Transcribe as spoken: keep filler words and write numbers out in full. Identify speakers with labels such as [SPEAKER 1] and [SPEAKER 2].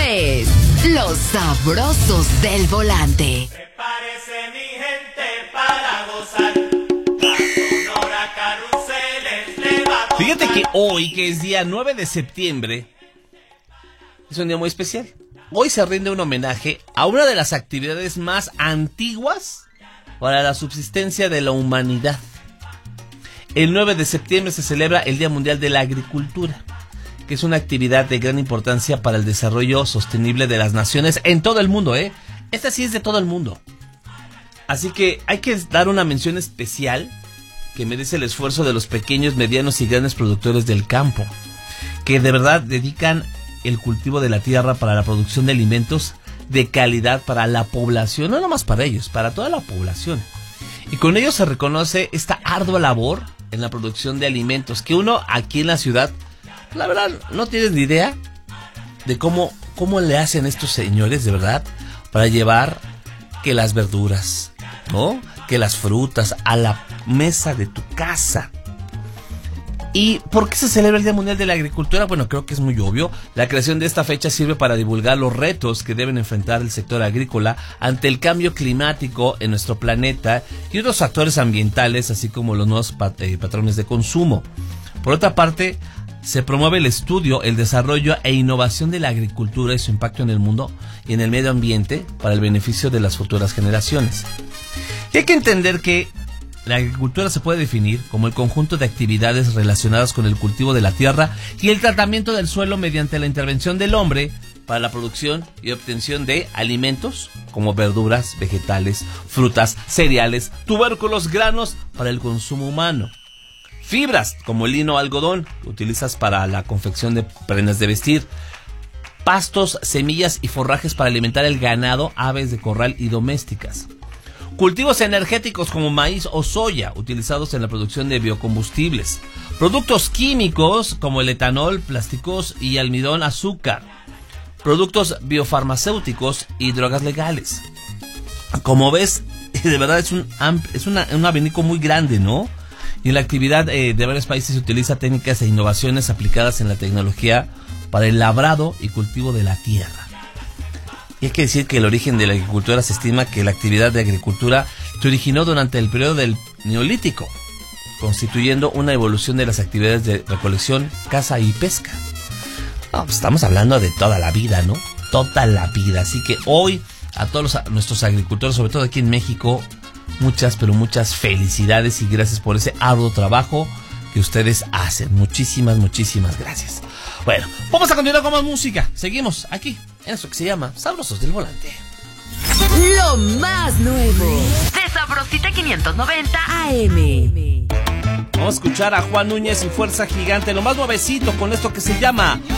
[SPEAKER 1] es Los Sabrosos del Volante.
[SPEAKER 2] Prepárese mi gente para gozar. Sonora Carruseles le va a tocar.
[SPEAKER 3] Fíjate que hoy, que es día nueve de septiembre, es un día muy especial. Hoy se rinde un homenaje a una de las actividades más antiguas para la subsistencia de la humanidad. El nueve de septiembre se celebra el Día Mundial de la Agricultura, que es una actividad de gran importancia para el desarrollo sostenible de las naciones en todo el mundo, ¿eh? Esta sí es de todo el mundo. Así que hay que dar una mención especial que merece el esfuerzo de los pequeños, medianos y grandes productores del campo, que de verdad dedican el cultivo de la tierra para la producción de alimentos de calidad para la población, no nomás para ellos, para toda la población. Y con ello se reconoce esta ardua labor en la producción de alimentos, que uno aquí en la ciudad, la verdad, no tienes ni idea de cómo, cómo le hacen estos señores, de verdad, para llevar que las verduras, ¿no?, que las frutas a la mesa de tu casa. ¿Y por qué se celebra el Día Mundial de la Agricultura? Bueno, creo que es muy obvio. La creación de esta fecha sirve para divulgar los retos que deben enfrentar el sector agrícola ante el cambio climático en nuestro planeta y otros factores ambientales, así como los nuevos pat- eh, patrones de consumo. Por otra parte, se promueve el estudio, el desarrollo e innovación de la agricultura y su impacto en el mundo y en el medio ambiente para el beneficio de las futuras generaciones. Y hay que entender que la agricultura se puede definir como el conjunto de actividades relacionadas con el cultivo de la tierra y el tratamiento del suelo mediante la intervención del hombre para la producción y obtención de alimentos como verduras, vegetales, frutas, cereales, tubérculos, granos para el consumo humano. Fibras como el lino o algodón que utilizas para la confección de prendas de vestir. Pastos, semillas y forrajes para alimentar el ganado, aves de corral y domésticas. Cultivos energéticos como maíz o soya, utilizados en la producción de biocombustibles. Productos químicos como el etanol, plásticos y almidón, azúcar. Productos biofarmacéuticos y drogas legales. Como ves, de verdad es un, es una, un abanico muy grande, ¿no? Y en la actividad eh, de varios países se utiliza técnicas e innovaciones aplicadas en la tecnología para el labrado y cultivo de la tierra. Y hay que decir que el origen de la agricultura se estima que la actividad de agricultura se originó durante el periodo del Neolítico, constituyendo una evolución de las actividades de recolección, caza y pesca. No, pues estamos hablando de toda la vida, ¿no? Toda la vida. Así que hoy a todos los, a nuestros agricultores, sobre todo aquí en México, muchas, pero muchas felicidades y gracias por ese arduo trabajo que ustedes hacen. Muchísimas, muchísimas gracias. Bueno, vamos a continuar con más música. Seguimos aquí en esto que se llama Sabrosos del Volante.
[SPEAKER 1] Lo más nuevo de Sabrosita quinientos noventa A M.
[SPEAKER 3] Vamos a escuchar a Juan Núñez y Fuerza Gigante, lo más nuevecito con esto que se llama